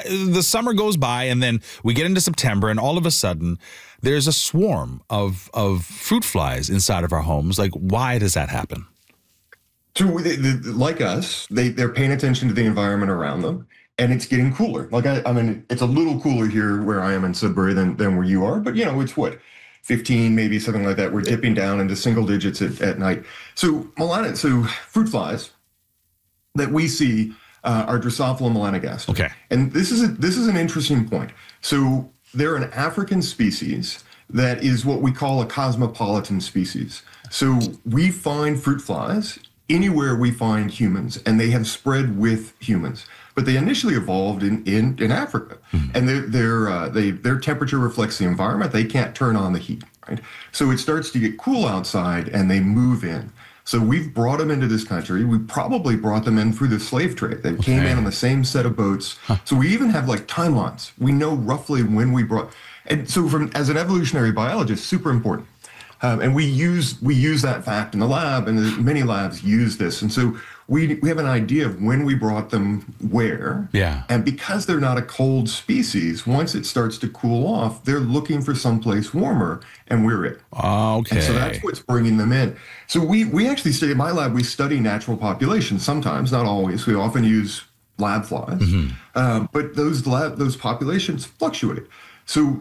the summer goes by, and then we get into September, and all of a sudden, there's a swarm of fruit flies inside of our homes. Like, why does that happen? So, like us, they're paying attention to the environment around them, and it's getting cooler. Like, I mean, it's a little cooler here where I am in Sudbury than where you are, but, it's what? 15, maybe something like that. We're dipping down into single digits at night. So fruit flies that we see are Drosophila melanogaster. Okay. And this is an interesting point. So they're an African species that is what we call a cosmopolitan species. So we find fruit flies anywhere we find humans, and they have spread with humans. But they initially evolved in Africa, and their temperature reflects the environment. They can't turn on the heat, right? So it starts to get cool outside, and they move in. So we've brought them into this country. We probably brought them in through the slave trade. They came in on the same set of boats. So we even have like timelines. We know roughly when we brought. And so as an evolutionary biologist, super important. And we use that fact in the lab, and many labs use this. And so we have an idea of when we brought them where. Yeah. And because they're not a cold species, once it starts to cool off, they're looking for someplace warmer, and we're it. Okay. And so that's what's bringing them in. So we actually study, in my lab, we study natural populations sometimes, not always. We often use lab flies. But those populations fluctuate. So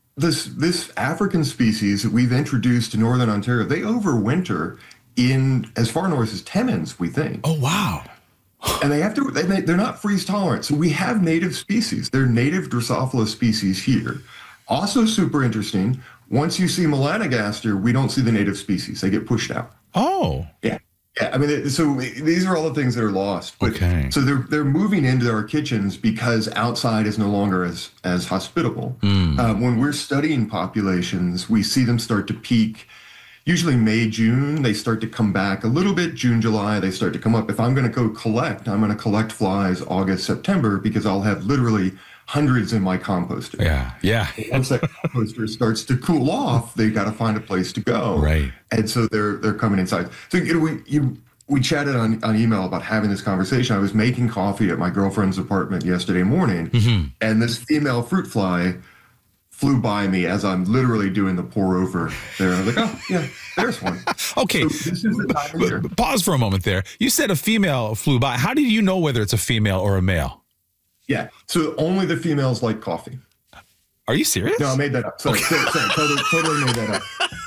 this African species that we've introduced to Northern Ontario, they overwinter in as far north as Timmins, we think. Oh, wow. And they're not freeze tolerant. So we have native species. They're native Drosophila species here. Also super interesting, once you see melanogaster, we don't see the native species. They get pushed out. Oh. Yeah. Yeah, I mean, so these are all the things that are lost. But, okay. So they're moving into our kitchens because outside is no longer as hospitable. When we're studying populations, we see them start to peak. Usually May, June, they start to come back a little bit. June, July, they start to come up. If I'm going to go collect, I'm going to collect flies August, September, because I'll have literally hundreds in my composter. Yeah. Once that composter starts to cool off, they got to find a place to go. Right. And so they're coming inside. So we chatted on email about having this conversation. I was making coffee at my girlfriend's apartment yesterday morning, and this female fruit fly flew by me as I'm literally doing the pour over there. I was like, oh, yeah, there's one. Okay. So this is the time of year. Pause for a moment there. You said a female flew by. How did you know whether it's a female or a male? Yeah. So only the females like coffee. Are you serious? No, I made that up. Sorry, totally made that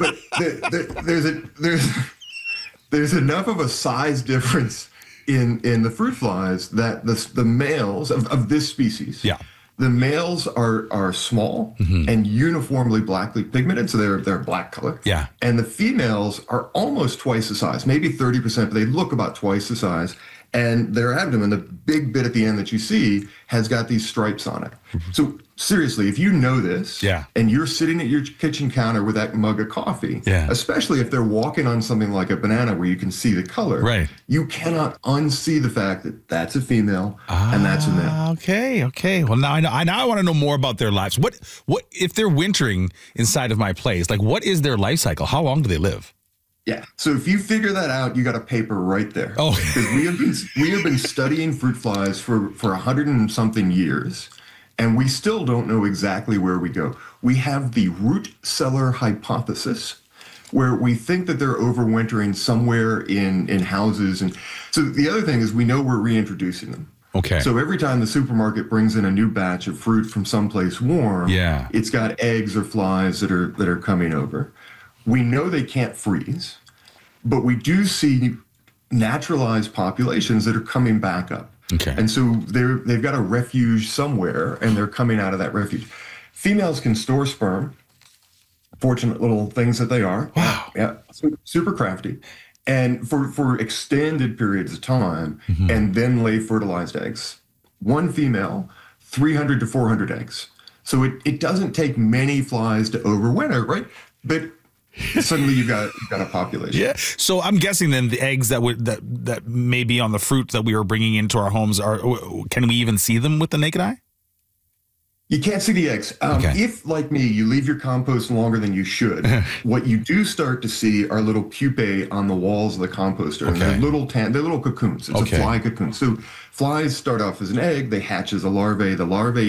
up. But there's enough of a size difference in the fruit flies that the males of this species. Yeah. The males are small and uniformly blackly pigmented, so they're black color. Yeah. And the females are almost twice the size, maybe 30%, but they look about twice the size. And their abdomen, the big bit at the end that you see, has got these stripes on it. So seriously, if you know this, and you're sitting at your kitchen counter with that mug of coffee, especially if they're walking on something like a banana where you can see the color, you cannot unsee the fact that that's a female and that's a male. Okay. Well, now I want to know more about their lives. What if they're wintering inside of my place? Like, what is their life cycle? How long do they live? Yeah. So if you figure that out, you got a paper right there. Oh, because we have been studying fruit flies for 100 and something years, and we still don't know exactly where we go. We have the root cellar hypothesis, where we think that they're overwintering somewhere in houses. And so the other thing is we know we're reintroducing them. Okay. So every time the supermarket brings in a new batch of fruit from someplace warm, it's got eggs or flies that are coming over. We know they can't freeze, but we do see naturalized populations that are coming back up. Okay. And so they've got a refuge somewhere, and they're coming out of that refuge. Females can store sperm, fortunate little things that they are. Wow. Yeah, super crafty. And for extended periods of time, and then lay fertilized eggs. One female, 300 to 400 eggs. So it doesn't take many flies to overwinter, right? But suddenly you've got a population. Yeah. So I'm guessing then the eggs that may be on the fruit that we are bringing into our homes can we even see them with the naked eye? You can't see the eggs. If, like me, you leave your compost longer than you should, what you do start to see are little pupae on the walls of the composter. And they're little cocoons. It's a fly cocoon. So flies start off as an egg. They hatch as a larvae. The larvae